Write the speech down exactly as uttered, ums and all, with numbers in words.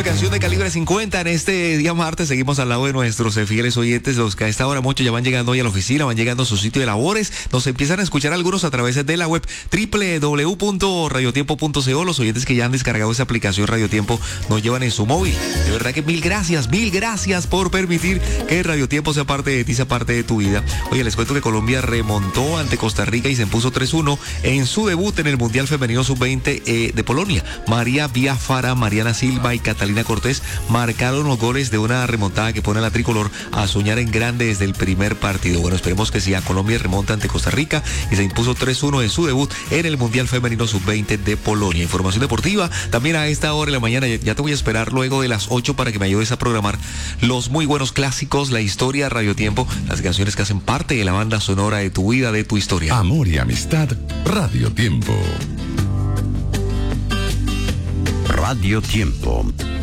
Bueno, canción de calibre cincuenta en este día martes. Seguimos al lado de nuestros eh, fieles oyentes, los que a esta hora muchos ya van llegando hoy a la oficina, van llegando a su sitio de labores. Nos empiezan a escuchar algunos a través de la web doble u doble u doble u punto radio tiempo punto co. Los oyentes que ya han descargado esa aplicación Radio Tiempo nos llevan en su móvil. De verdad que mil gracias, mil gracias por permitir que Radio Tiempo sea parte de ti, sea parte de tu vida. Oye, les cuento que Colombia remontó ante Costa Rica y se impuso tres uno en su debut en el Mundial Femenino sub veinte eh, de Polonia. María Biafara, Mariana Silva y Catalina Cortés marcaron los goles de una remontada que pone a la tricolor a soñar en grande desde el primer partido. Bueno, esperemos que si a Colombia remonta ante Costa Rica y se impuso tres uno en su debut en el Mundial Femenino sub veinte de Polonia. Información deportiva también a esta hora de la mañana. Ya te voy a esperar luego de las ocho para que me ayudes a programar los muy buenos clásicos, la historia, Radio Tiempo, las canciones que hacen parte de la banda sonora de tu vida, de tu historia. Amor y amistad, Radio Tiempo. Radio Tiempo.